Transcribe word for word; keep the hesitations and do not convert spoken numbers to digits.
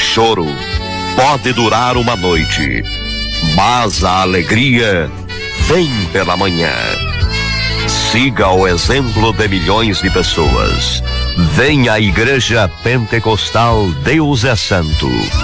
choro pode durar uma noite, mas a alegria vem pela manhã. Siga o exemplo de milhões de pessoas. Venha à Igreja Pentecostal Deus é Santo.